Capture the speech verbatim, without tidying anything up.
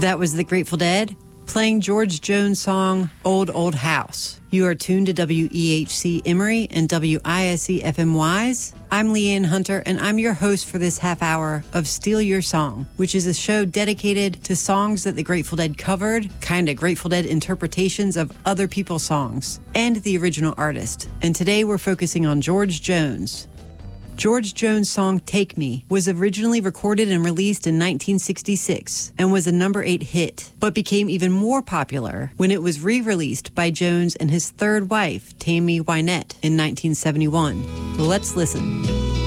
That was the Grateful Dead playing George Jones' song, Old Old House. You are tuned to W E H C Emory and W I S E F M Wise. I'm Leanne Hunter, and I'm your host for this half hour of Steal Your Song, which is a show dedicated to songs that the Grateful Dead covered, kind of Grateful Dead interpretations of other people's songs, and the original artist. And today we're focusing on George Jones. George Jones' song Take Me was originally recorded and released in nineteen sixty-six and was a number eight hit, but became even more popular when it was re-released by Jones and his third wife, Tammy Wynette, in nineteen seventy-one. Let's listen.